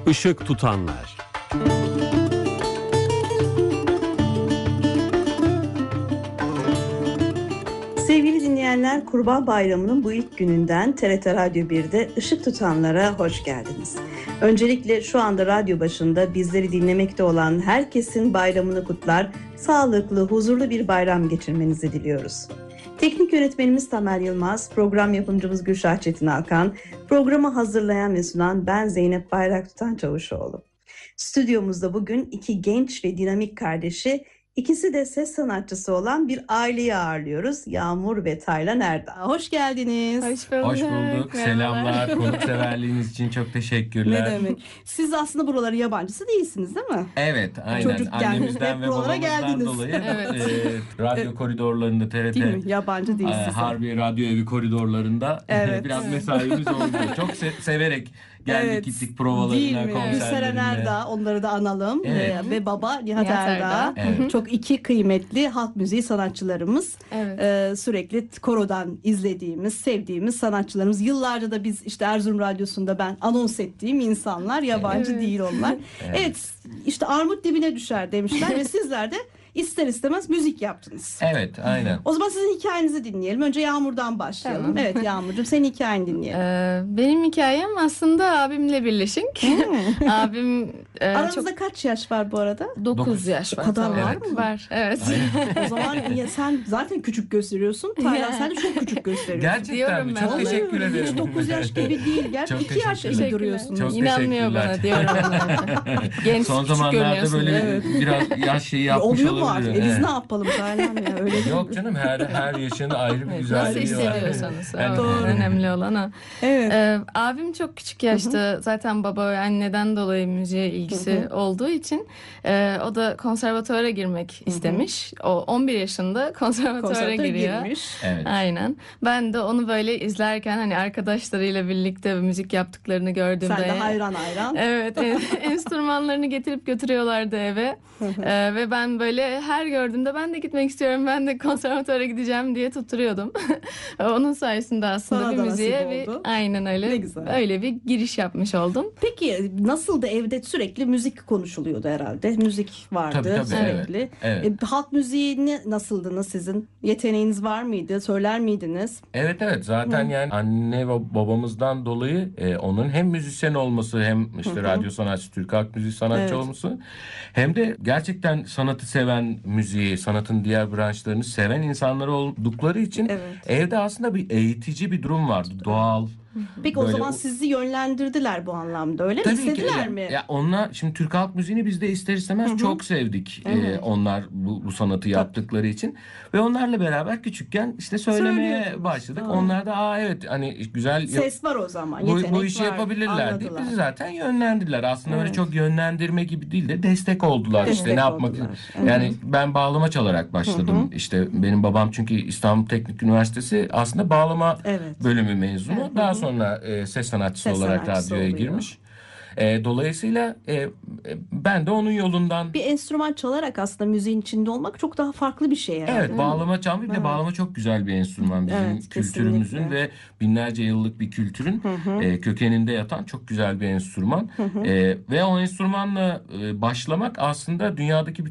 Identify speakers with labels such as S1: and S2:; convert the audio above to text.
S1: Işık tutanlar.
S2: Sevgili dinleyenler, Kurban Bayramı'nın bu ilk gününden TRT Radyo 1'de Işık Tutanlar'a hoş geldiniz. Öncelikle şu anda radyo başında bizleri dinlemekte olan herkesin bayramını kutlar, sağlıklı, huzurlu bir bayram geçirmenizi diliyoruz. Teknik yönetmenimiz Tamer Yılmaz, program yapımcımız Gülşah Çetin Alkan, programı hazırlayan ve sunan ben Zeynep Bayraktutan Çavuşoğlu. Stüdyomuzda bugün iki genç ve dinamik kardeşi, İkisi de ses sanatçısı olan bir aileyi ağırlıyoruz. Yağmur ve Taylan Erdağ. Hoş geldiniz.
S3: Hoş bulduk.
S4: Hoş bulduk. Selamlar. Konukseverliğiniz için çok teşekkürler.
S2: Ne demek? Siz aslında buraların yabancısı değilsiniz, değil mi?
S4: Evet, aynen.
S2: Çocukken
S4: Annemizden
S2: hep
S4: ve
S2: buralara
S4: babamızdan
S2: geldiniz.
S4: dolayı
S3: Evet.
S4: radyo koridorlarında TRT,
S2: Değil mi? Yabancı değilsiniz.
S4: Harbiye Radyo Evi koridorlarında
S2: Evet.
S4: biraz mesaimiz oldu. Çok severek geldik,
S2: Evet.
S4: gittik
S2: Değil
S4: provalarına,
S2: mi? Gülseren
S4: konserlerine.
S2: Erdağ, onları da analım.
S4: Evet.
S2: Ve baba Nihat
S3: Nihat
S2: Erdağ.
S3: Erdağ.
S4: Evet.
S2: Çok iki kıymetli halk müziği sanatçılarımız.
S3: Evet.
S2: Sürekli korodan izlediğimiz, sevdiğimiz sanatçılarımız. Yıllarca da biz işte Erzurum Radyosu'nda ben anons ettiğim insanlar. Yabancı
S3: Evet.
S2: değil onlar.
S4: Evet.
S2: Evet, işte armut dibine düşer demişler ve sizler de ister istemez müzik yaptınız.
S4: Evet, aynen.
S2: O zaman sizin hikayenizi dinleyelim. Önce Yağmur'dan başlayalım.
S3: Tamam.
S2: Evet Yağmur'cum, senin hikayeni dinleyelim.
S3: Benim hikayem aslında abimle birleşik. Abim
S2: Aranızda kaç yaş var bu arada?
S3: çok 9 yaş
S2: O
S3: var.
S2: kadar
S3: tabii.
S2: var mı?
S3: Var, evet.
S2: O zaman sen zaten küçük gösteriyorsun. Taylan sen de çok küçük gösteriyorsun.
S4: Gerçekten
S3: Diyorum
S4: mi?
S3: ben.
S4: Çok
S3: Vallahi
S4: teşekkür ederim.
S2: Hiç 9 yaş gibi değil. Gerçi
S4: Çok
S2: 2 yaş gibi
S4: teşekkürler.
S2: duruyorsunuz.
S4: Çok
S3: İnanmıyor
S4: teşekkürler.
S3: bana diyorum. Genç,
S4: Son
S3: küçük
S4: zamanlarda
S3: görünüyorsun,
S4: böyle
S3: evet.
S4: biraz yaş şeyi yapmış
S2: Oluyor mu
S4: olabilir.
S2: artık? Biz
S4: Evet.
S2: ne yapalım Taylan ya? Öyle değil mi?
S4: Yok canım, her yaşın ayrı bir
S3: Nasıl
S4: güzelliği var.
S3: hissediyorsanız.
S4: Yani-
S3: o önemli olan o.
S2: Evet.
S3: Abim çok küçük yaşta zaten baba ve anneden dolayı müziğe ilgisi olduğu için o da konservatuvara girmek istemiş. O 11 yaşında konservatuvara
S2: Konservatuara
S3: giriyor.
S2: girmiş.
S4: Evet.
S3: Aynen. Ben de onu böyle izlerken hani arkadaşlarıyla birlikte müzik yaptıklarını gördüğümde
S2: Sen de hayran hayran.
S3: evet, enstrümanlarını getirip götürüyorlardı eve. Ve ben böyle her gördüğümde ben de gitmek istiyorum, ben de konservatuvara gideceğim diye tutturuyordum. Onun sayesinde aslında
S2: Sana
S3: bir
S2: da
S3: müziğe
S2: nasip oldu.
S3: aynen öyle.
S2: Ne güzel.
S3: Öyle bir giriş yapmış oldum.
S2: Peki nasıl da evde sürekli müzik konuşuluyordu herhalde. Müzik vardı
S4: Tabii,
S2: sürekli.
S4: evet.
S2: Halk müziği nasıldınız sizin? Yeteneğiniz var mıydı? Söyler miydiniz?
S4: Evet, zaten yani anne ve babamızdan dolayı onun hem müzisyen olması hem işte radyo sanatçısı, Türk halk müziği sanatçı
S2: Evet.
S4: olması hem de gerçekten sanatı seven, müziği, sanatın diğer branşlarını seven insanlar oldukları için
S2: Evet.
S4: evde aslında bir eğitici bir durum vardı. Doğal.
S2: Peki o
S4: Böyle
S2: zaman sizi yönlendirdiler bu anlamda, öyle mi?
S4: Tabii ki.
S2: İstediler mi?
S4: Ya onlar şimdi Türk halk müziğini biz de ister istemez çok sevdik.
S2: Evet.
S4: Onlar bu sanatı yaptıkları için ve onlarla beraber küçükken işte söylemeye
S2: Söylüyordunuz.
S4: başladık.
S2: Ha.
S4: Onlar da evet hani güzel
S2: Ses var o zaman.
S4: bu
S2: Yetenek
S4: işi
S2: var.
S4: yapabilirler diye
S2: Anladılar.
S4: bizi zaten yönlendirdiler. Aslında öyle
S2: Evet.
S4: çok yönlendirme gibi değil de destek oldular.
S2: Destek
S4: işte ne yapmak
S2: oldular.
S4: yani ben bağlama çalarak başladım. İşte benim babam çünkü İstanbul Teknik Üniversitesi aslında bağlama
S2: Evet.
S4: bölümü mezunu. Daha sonra ses sanatçısı
S2: Ses
S4: olarak
S2: sanatçısı
S4: radyoya
S2: oluyor.
S4: girmiş. Dolayısıyla ben de onun yolundan
S2: Bir enstrüman çalarak aslında müziğin içinde olmak çok daha farklı bir şey herhalde.
S4: evet bağlama çalmayı bir de bağlama çok güzel bir enstrüman bizim
S2: Evet,
S4: kültürümüzün
S2: kesinlikle.
S4: ve binlerce yıllık bir kültürün kökeninde yatan çok güzel bir enstrüman. Ve o enstrümanla başlamak aslında dünyadaki